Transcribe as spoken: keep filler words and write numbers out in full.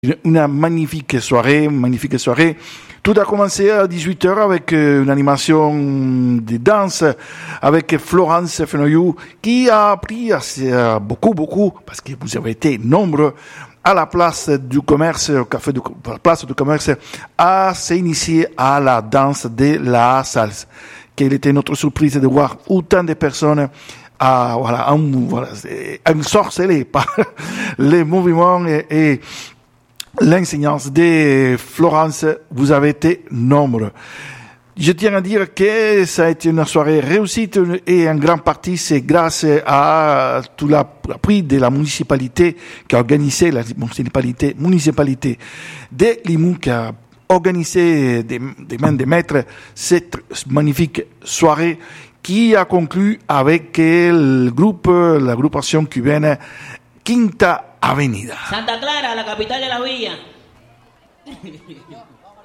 Une magnifique soirée, magnifique soirée. Tout a commencé à dix-huit heures avec une animation de danse avec Florence Fenoyou qui a appris assez, beaucoup, beaucoup, parce que vous avez été nombreux à la place du commerce, au café de la place du commerce, à s'initier à la danse de la salsa. Quelle était notre surprise de voir autant de personnes à, voilà, en, voilà, ensorcelées par les mouvements et, et l'enseignance de Florence. Vous avez été nombreux. Je tiens à dire que ça a été une soirée réussite et en grande partie c'est grâce à tout l'appui de la municipalité qui a organisé, la municipalité, municipalité de Limoux qui a organisé des, des mains de maître cette magnifique soirée qui a conclu avec le groupe, l'agrupation cubaine Quinta Avenida. Santa Clara, la capital de la villa.